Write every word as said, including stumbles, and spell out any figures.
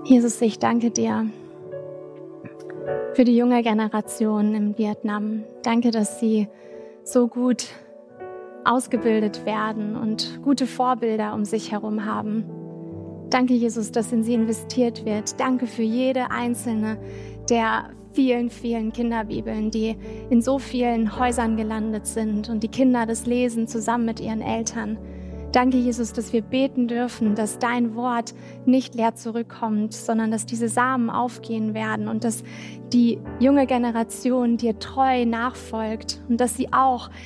Jesus, ich danke dir für die junge Generation in Vietnam. Danke, dass sie so gut ausgebildet werden und gute Vorbilder um sich herum haben. Danke, Jesus, dass in sie investiert wird. Danke für jede einzelne der vielen, vielen Kinderbibeln, die in so vielen Häusern gelandet sind und die Kinder das lesen zusammen mit ihren Eltern. Danke, Jesus, dass wir beten dürfen, dass dein Wort nicht leer zurückkommt, sondern dass diese Samen aufgehen werden und dass die junge Generation dir treu nachfolgt und dass sie auch